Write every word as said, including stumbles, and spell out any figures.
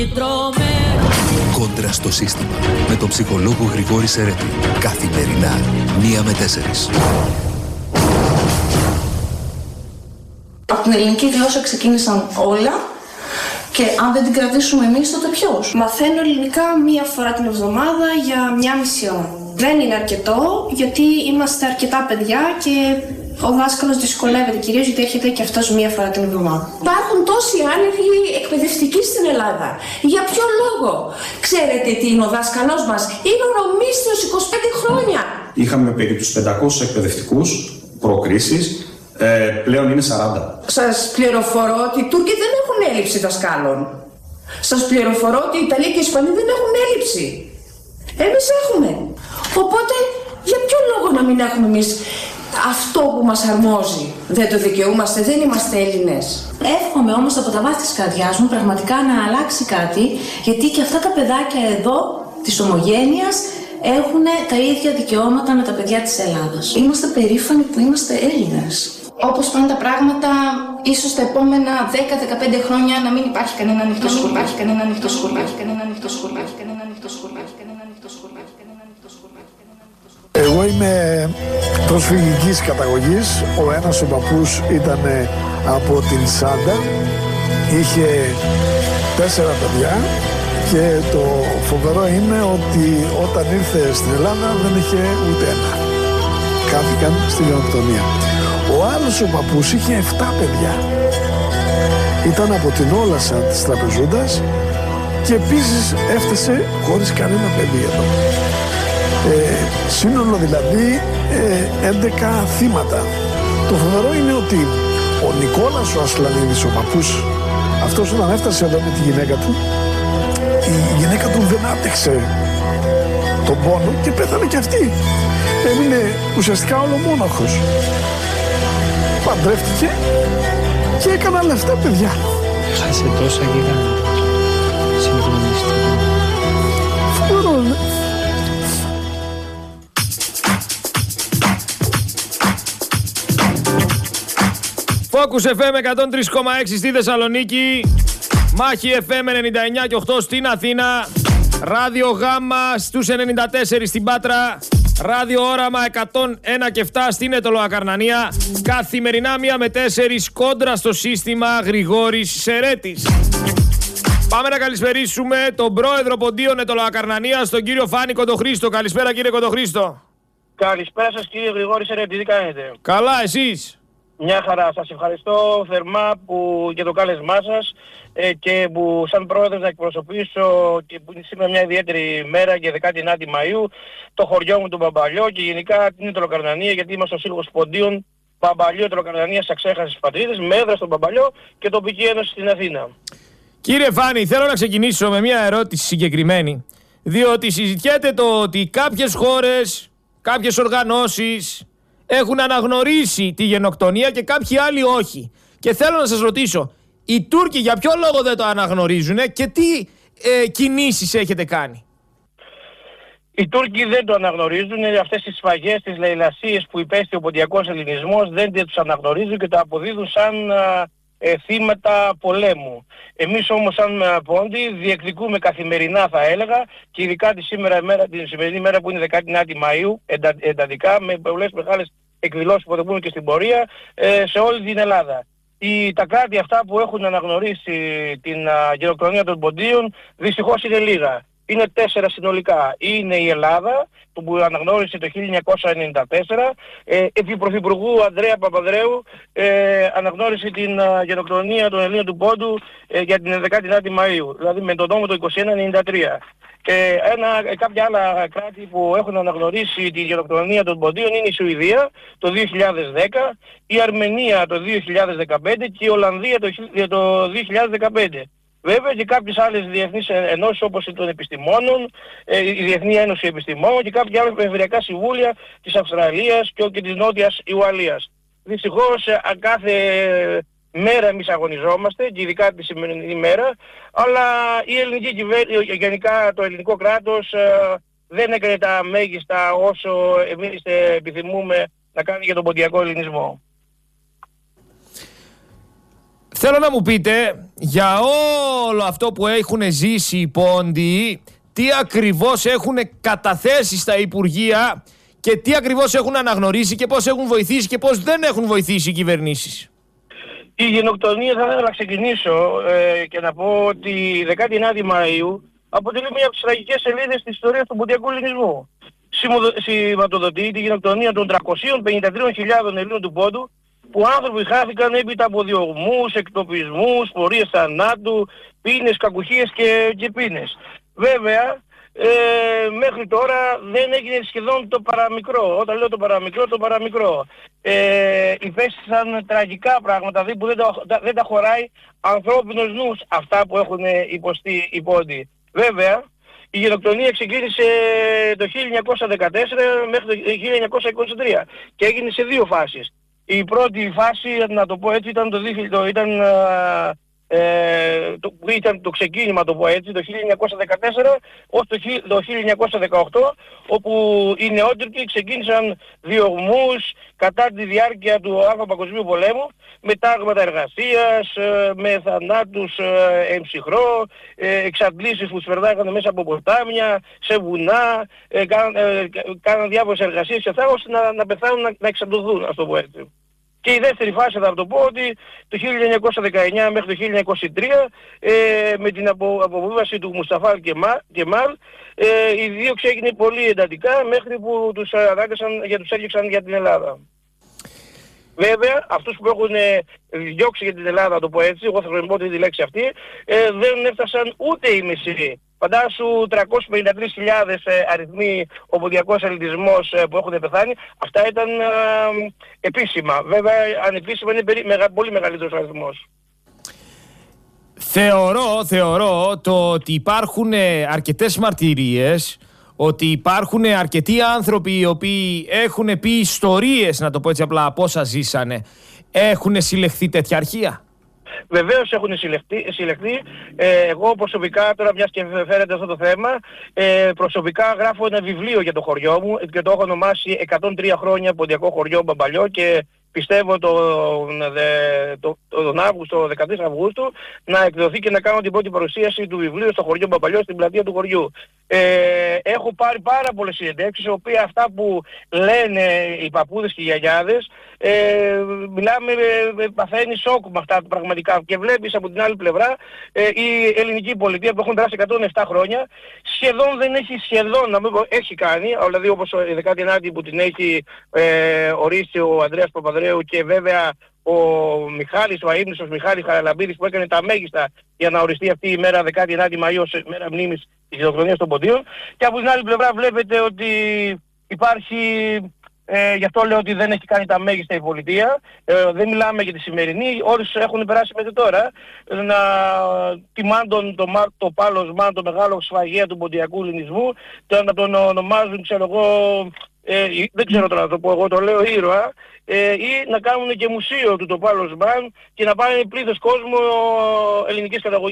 Κόντρα στο σύστημα με τον ψυχολόγο Γρηγόρη Σερέτη. Καθημερινά, μία με τέσσερις. Από την ελληνική γλώσσα ξεκίνησαν όλα και αν δεν την κρατήσουμε εμείς, τότε ποιος? Μαθαίνω ελληνικά μία φορά την εβδομάδα για μία μισή ώρα. Δεν είναι αρκετό, γιατί είμαστε αρκετά παιδιά και ο δάσκαλος δυσκολεύεται κυρίως γιατί έρχεται και αυτός μία φορά την εβδομάδα. Υπάρχουν τόσοι άνεργοι εκπαιδευτικοί στην Ελλάδα. Για ποιο λόγο? Ξέρετε τι είναι ο δάσκαλός μας? Είναι ο Ρωμίστρος είκοσι πέντε χρόνια. Είχαμε περίπου τους πεντακόσιους εκπαιδευτικούς προκρίσεις, ε, πλέον είναι σαράντα. Σας πληροφορώ ότι οι Τούρκοι δεν έχουν έλλειψη δασκάλων. Σας πληροφορώ ότι οι Ιταλοί και οι Ισπανοί δεν έχουν έλλειψη. Εμείς έχουμε. Οπότε για ποιο λόγο να μην έχουμε εμείς αυτό που μας αρμόζει? Δεν το δικαιούμαστε, δεν είμαστε Έλληνες. Εύχομαι όμως από τα βάθη της καρδιάς μου πραγματικά να αλλάξει κάτι, γιατί και αυτά τα παιδάκια εδώ της ομογένειας έχουν τα ίδια δικαιώματα με τα παιδιά της Ελλάδας. Είμαστε περήφανοι που είμαστε Έλληνες. Όπως πάνε τα πράγματα, ίσως τα επόμενα δέκα με δεκαπέντε χρόνια να μην υπάρχει κανένα ανοιχτό σχολείο. Να μην υπάρχει κανένα ανοιχτό σχολείο. Κανένα ανοιχτό σχολείο. Κανένα ανοιχτό σχολείο. Κανένα ανοιχτό σχολείο. Εγώ είμαι προσφυγικής καταγωγής. Ο ένας ο παππούς ήταν από την Σάντα. Είχε τέσσερα παιδιά και το φοβερό είναι ότι όταν ήρθε στην Ελλάδα δεν είχε ούτε ένα. Κάθηκαν στη γενοκτονία. Ο άλλος ο παππούς είχε εφτά παιδιά. Ήταν από την Όλασσα της Τραπεζούντας και επίσης έφτασε χωρίς κανένα παιδί εδώ. Ε, σύνολο δηλαδή ε, έντεκα θύματα. Το φοβερό είναι ότι ο Νικόλας ο Ασλανίδης, ο παππούς, αυτός όταν έφτασε εδώ με τη γυναίκα του, η γυναίκα του δεν άντεξε τον πόνο και πέθανε κι αυτή. Έμεινε ουσιαστικά ολομόναχος. Παντρεύτηκε και έκανε άλλα αυτά παιδιά. Έχασε τόσα γιγάντα. Συγκλονιστικό. Φοβερό, ναι. Focus εφ εμ εκατόν τρία κόμμα έξι στη Θεσσαλονίκη, Μάχη εφ εμ ενενήντα εννιά και οκτώ στην Αθήνα, Ράδιο Γάμα στους ενενήντα τέσσερα στην Πάτρα, Ράδιο Όραμα εκατόν ένα και επτά στην Αιτωλοακαρνανία. Καθημερινά μία με τέσσερις, κόντρα στο σύστημα, Γρηγόρης Σερέτης. Πάμε να καλησπερίσουμε τον πρόεδρο Ποντίων Αιτωλοακαρνανίας, τον κύριο Φάνη Κοντοχρήστο. Καλησπέρα κύριε Κοντοχρήστο. Καλησπέρα σας κύριε Γρηγόρη Σερέτη, τι κάνετε? Καλά, εσείς? Μια χαρά, σας ευχαριστώ θερμά που, για το κάλεσμά σας ε, και που σαν πρόεδρος να εκπροσωπήσω και που είναι σήμερα μια ιδιαίτερη μέρα και δεκάτη ενάτη Μαΐου το χωριό μου του Μπαμπαλιό και γενικά την Αιτωλοακαρνανία, γιατί είμαστε ο Σύλλογος Ποντίων Μπαμπαλιό Αιτωλοακαρνανίας Αξέχασης Πατρίδας με έδρα στον Μπαμπαλιό και τοπική ένωση στην Αθήνα. Κύριε Φάνη, θέλω να ξεκινήσω με μια ερώτηση συγκεκριμένη, διότι συζητιέται το ότι κάποιες χώρες, κάποιες οργανώσεις έχουν αναγνωρίσει τη γενοκτονία και κάποιοι άλλοι όχι. Και θέλω να σας ρωτήσω, οι Τούρκοι για ποιο λόγο δεν το αναγνωρίζουν και τι ε, κινήσεις έχετε κάνει? Οι Τούρκοι δεν το αναγνωρίζουν, αυτές τις σφαγές, τις λαιλασίες που υπέστη ο ποντιακός ελληνισμός δεν τους αναγνωρίζουν και τα αποδίδουν σαν ε, θύματα πολέμου. Εμείς όμως σαν Πόντι διεκδικούμε καθημερινά, θα έλεγα, και ειδικά τη σήμερα ημέρα, την σημερινή μέρα που είναι δεκάτη ενάτη Μαΐου, εντα, εντατικά με πολλές μεγάλες εκδηλώσεις που θα πούμε και στην πορεία ε, σε όλη την Ελλάδα. Οι, τα κράτη αυτά που έχουν αναγνωρίσει την α, γενοκτονία των Ποντίων δυστυχώς είναι λίγα. Είναι τέσσερα συνολικά. Είναι η Ελλάδα που αναγνώρισε το χίλια εννιακόσια ενενήντα τέσσερα, ε, επί Πρωθυπουργού Ανδρέα Παπανδρέου ε, αναγνώρισε την α, γενοκτονία των Ελλήνων του Πόντου ε, για την δεκάτη ενάτη Μαΐου, δηλαδή με τον νόμο το είκοσι ένα ενενήντα τρία. Και ένα, κάποια άλλα κράτη που έχουν αναγνωρίσει τη γενοκτονία των Ποντίων είναι η Σουηδία το δύο χιλιάδες δέκα, η Αρμενία το δύο χιλιάδες δεκαπέντε και η Ολλανδία το, το δύο χιλιάδες δεκαπέντε. Βέβαια και κάποιες άλλες διεθνείς ενώσεις όπως των επιστημόνων, η Διεθνή Ένωση Επιστημόνων και κάποια άλλα περιφερειακά συμβούλια της Αυστραλίας και, και της Νότιας Ουαλίας. Δυστυχώς κάθε μέρα εμείς αγωνιζόμαστε και ειδικά τη σημερινή μέρα, αλλά η ελληνική κυβέρνηση, γενικά το ελληνικό κράτος δεν έκανε τα μέγιστα όσο εμείς επιθυμούμε να κάνει για τον ποντιακό ελληνισμό. Θέλω να μου πείτε για όλο αυτό που έχουν ζήσει οι πόντιοι, τι ακριβώς έχουν καταθέσει στα Υπουργεία και τι ακριβώς έχουν αναγνωρίσει και πώς έχουν βοηθήσει και πώς δεν έχουν βοηθήσει οι κυβερνήσεις. Η γενοκτονία, θα ήθελα να ξεκινήσω ε, και να πω ότι η δεκάτη ενάτη Μαΐου αποτελεί μια από τις τραγικές σελίδες της ιστορίας του ποντιακού ελληνισμού. Σηματοδοτεί τη γενοκτονία των τριακοσίων πενήντα τριών χιλιάδων Ελλήνων του Πόντου, που άνθρωποι χάθηκαν έπειτα από διωγμούς, εκτοπισμούς, πορείες θανάτου, πίνες, κακουχίες και, και πίνες. Βέβαια, ε, μέχρι τώρα δεν έγινε σχεδόν το παραμικρό. Όταν λέω το παραμικρό, το παραμικρό. Ε, υπέστησαν τραγικά πράγματα που δεν τα, δεν τα χωράει ανθρώπινος νους αυτά που έχουν υποστεί οι πόντιοι. Βέβαια, η γενοκτονία ξεκίνησε το χίλια εννιακόσια δεκατέσσερα μέχρι το χίλια εννιακόσια είκοσι τρία και έγινε σε δύο φάσεις. Η πρώτη φάση, να το πω έτσι, ήταν το, ήταν, ε, το, ήταν το ξεκίνημα, το πω έτσι, το χίλια εννιακόσια δεκατέσσερα ως το, το χίλια εννιακόσια δεκαοκτώ, όπου οι νεότουρκοι ξεκίνησαν διωγμούς κατά τη διάρκεια του Άρχοντα Παγκοσμίου Πολέμου, με τάγματα εργασίας, με θανάτους εμψυχρό, εξαντλήσεις που τους περνάγανε μέσα από ποτάμια, σε βουνά, κάναν διάφορες εργασίες και αυτά, ώστε να, να πεθάνουν, να, να εξαντλωθούν, ας το πω έτσι. Και η δεύτερη φάση, θα το πω, ότι το χίλια εννιακόσια δεκαεννιά μέχρι το χίλια εννιακόσια τρία, ε, με την απο, αποβίβαση του Μουσταφά Κεμάλ, ε, η δίωξη έγινε πολύ εντατικά μέχρι που τους ανάγκασαν για τους έριξαν για την Ελλάδα. Βέβαια, αυτούς που έχουν διώξει για την Ελλάδα, το πω έτσι, εγώ θα χρησιμοποιώ τη λέξη αυτή, ε, δεν έφτασαν ούτε οι μισοί. Φαντάσου τριακόσιες πενήντα τρεις χιλιάδες ε, αριθμοί ο ποντιακός ελληνισμός ε, που έχουν πεθάνει. Αυτά ήταν ε, επίσημα. Βέβαια, ανεπίσημα είναι περί, μεγα, πολύ μεγαλύτερος αριθμός. Θεωρώ, θεωρώ το ότι υπάρχουν αρκετές μαρτυρίες, ότι υπάρχουν αρκετοί άνθρωποι οι οποίοι έχουν πει ιστορίες, να το πω έτσι απλά, από όσα ζήσανε. Έχουν συλλεχθεί τέτοια αρχεία? Βεβαίως έχουν συλλεχθεί. συλλεχθεί. Ε, εγώ προσωπικά, τώρα μιας και φέρετε αυτό το θέμα, ε, προσωπικά γράφω ένα βιβλίο για το χωριό μου και το έχω ονομάσει εκατόν τρία χρόνια ποντιακό χωριό Μπαμπαλιό και πιστεύω τον, το, το, τον Αύγουστο, δεκατρείς Αυγούστου, να εκδοθεί και να κάνω την πρώτη παρουσίαση του βιβλίου στο χωριό Μπαμπαλιό, στην πλατεία του χωριού. Ε, έχω πάρει πάρα πολλές συνεντεύξεις, οι οποίες αυτά που λένε οι παππούδες και οι γιαγιάδες, ε, μιλάμε, ε, παθαίνει σοκ με αυτά πραγματικά. Και βλέπεις από την άλλη πλευρά ε, η ελληνική πολιτεία που έχουν περάσει εκατόν επτά χρόνια, σχεδόν δεν έχει σχεδόν, να μην πω, έχει κάνει, δηλαδή όπως η δεκάτη ενάτη που την έχει ε, ορίσει ο Ανδρέας Παπανδρέου και βέβαια ο Μιχάλης, ο αείμνηστος Μιχάλης Χαραλαμπίδης, που έκανε τα μέγιστα για να οριστεί αυτή η μέρα δεκάτη ενάτη Μαΐου ως μέρα μνήμης της γενοκτονίας των Ποντίων. Και από την άλλη πλευρά βλέπετε ότι υπάρχει, ε, γι' αυτό λέω ότι δεν έχει κάνει τα μέγιστα η πολιτεία, ε, δεν μιλάμε για τη σημερινή, όλους έχουν περάσει μέχρι τώρα, να τιμάν τον, το, το πάλωσμα, το μεγάλο σφαγέα του ποντιακού ελληνισμού, το, να τον ονομάζουν, ξέρω εγώ, Ε, δεν ξέρω τώρα να το πω, εγώ το λέω ήρωα, ε, ή να κάνουν και μουσείο του το Πάλος Μπαν και να πάνε πλήθος κόσμο ελληνικής καταγωγής.